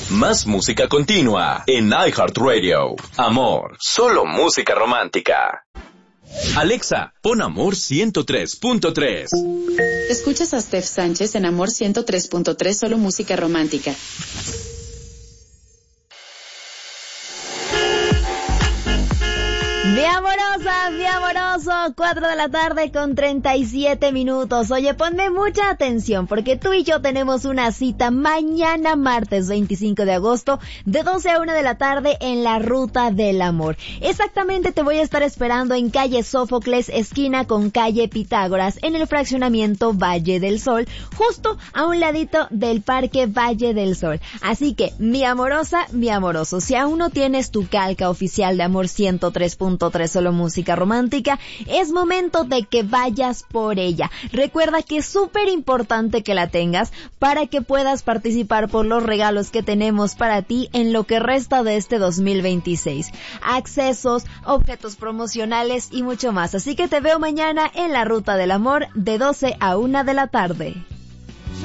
Más música continua en iHeartRadio. Amor, solo música romántica. Alexa, pon Amor 103.3. Escuchas a Steph Sánchez en Amor 103.3, solo música romántica. Mi amoroso, 4 de la tarde con 37 minutos. Oye, ponme mucha atención porque tú y yo tenemos una cita mañana martes 25 de agosto de 12 a 1 de la tarde en la Ruta del Amor. Exactamente te voy a estar esperando en calle Sófocles, esquina con calle Pitágoras, en el fraccionamiento Valle del Sol, justo a un ladito del Parque Valle del Sol. Así que, mi amorosa, mi amoroso, si aún no tienes tu calca oficial de Amor 103.3 solo música romántica, es momento de que vayas por ella. Recuerda que es súper importante que la tengas para que puedas participar por los regalos que tenemos para ti en lo que resta de este 2026. Accesos, objetos promocionales y mucho más. Así que te veo mañana en la Ruta del Amor de 12 a 1 de la tarde.